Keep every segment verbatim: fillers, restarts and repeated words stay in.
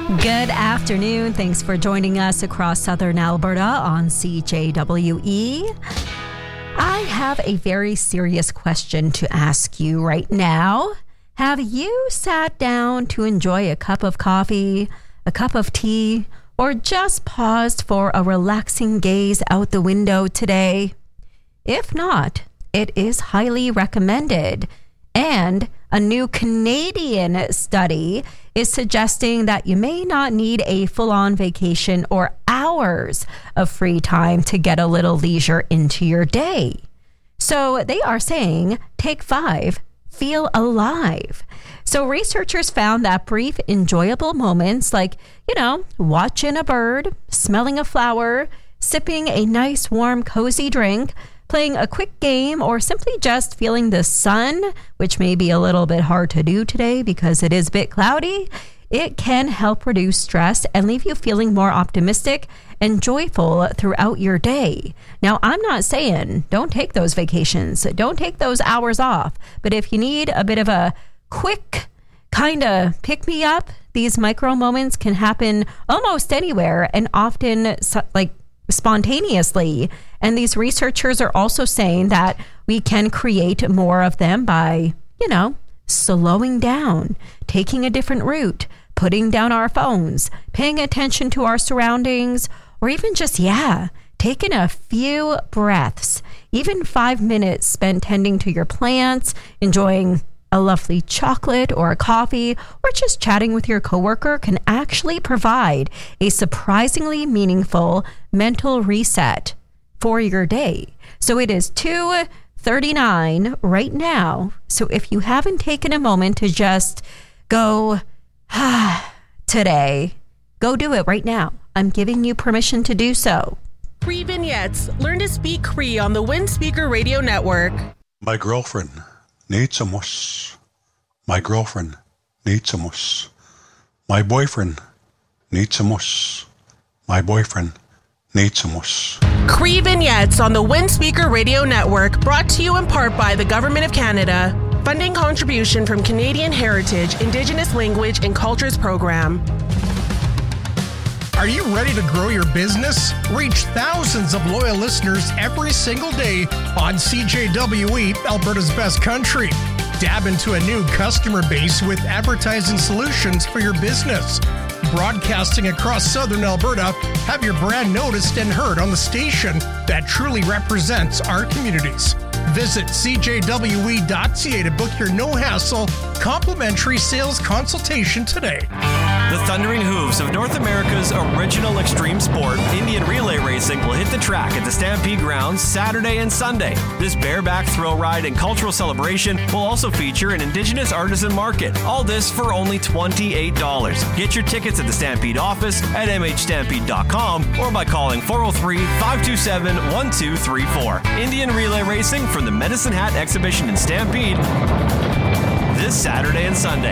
Good afternoon. Thanks for joining us across Southern Alberta on C J W E. I have a very serious question to ask you right now. Have you sat down to enjoy a cup of coffee, a cup of tea, or just paused for a relaxing gaze out the window today? If not, it is highly recommended. And a new Canadian study is suggesting that you may not need a full-on vacation or hours of free time to get a little leisure into your day. So they are saying, take five, feel alive. So researchers found that brief, enjoyable moments like, you know, watching a bird, smelling a flower, sipping a nice, warm, cozy drink, playing a quick game, or simply just feeling the sun, which may be a little bit hard to do today because it is a bit cloudy, it can help reduce stress and leave you feeling more optimistic and joyful throughout your day. Now, I'm not saying don't take those vacations, don't take those hours off, but if you need a bit of a quick kind of pick me up, these micro moments can happen almost anywhere and often like spontaneously. And these researchers are also saying that we can create more of them by, you know, slowing down, taking a different route, putting down our phones, paying attention to our surroundings, or even just, yeah, taking a few breaths. Even five minutes spent tending to your plants, enjoying a lovely chocolate or a coffee, or just chatting with your coworker can actually provide a surprisingly meaningful mental reset for your day. So it is two thirty-nine right now. So if you haven't taken a moment to just go, ah, today, go do it right now. I'm giving you permission to do so. Cree Vignettes. Learn to speak Cree on the Wind Speaker Radio Network. My girlfriend needs a mus. My girlfriend needs a mus. My boyfriend needs a mus. My boyfriend needs a mus. Cree Vignettes on the Wind Speaker Radio Network, brought to you in part by the Government of Canada. Funding contribution from Canadian Heritage, Indigenous Language and Cultures Program. Are you ready to grow your business? Reach thousands of loyal listeners every single day on C J W E, Alberta's best country. Dab into a new customer base with advertising solutions for your business. Broadcasting across Southern Alberta, have your brand noticed and heard on the station that truly represents our communities. Visit c j w e dot c a to book your no-hassle, complimentary sales consultation today. The thundering hooves of North America's original extreme sport, Indian relay racing, will hit the track at the Stampede Grounds Saturday and Sunday. This bareback thrill ride and cultural celebration will also feature an Indigenous artisan market. All this for only twenty-eight dollars. Get your tickets at the Stampede office at m h stampede dot com or by calling four oh three, five two seven, one two three four. Indian relay racing from the Medicine Hat Exhibition in Stampede this Saturday and Sunday.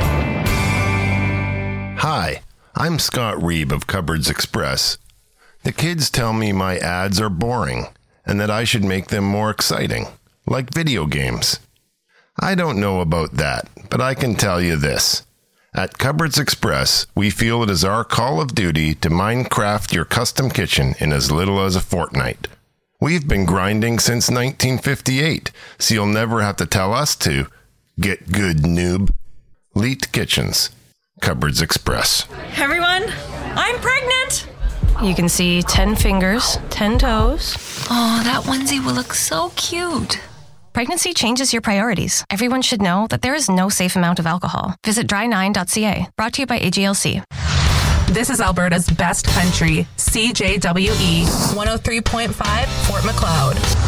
Hi, I'm Scott Reeb of Cupboards Express. The kids tell me my ads are boring and that I should make them more exciting, like video games. I don't know about that, but I can tell you this. At Cupboards Express, we feel it is our call of duty to Minecraft your custom kitchen in as little as a fortnight. We've been grinding since nineteen fifty-eight, so you'll never have to tell us to. Get good, noob. Leet Kitchens. Cupboards Express. Hey everyone, I'm pregnant. You can see ten fingers, ten toes. Oh, that onesie will look so cute. Pregnancy changes your priorities. Everyone should know that there is no safe amount of alcohol. Visit dry nine dot c a. Brought to you by A G L C. This is Alberta's best country, C J W E, one oh three point five, Fort Macleod.